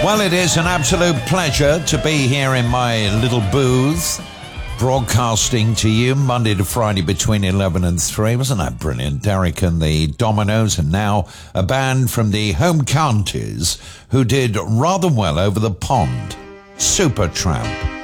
Well, it is an absolute pleasure to be here in my little booth, broadcasting to you Monday to Friday between 11 and 3. Wasn't that brilliant? Derek and the Dominoes, and now a band from the home counties who did rather well over the pond. Supertramp.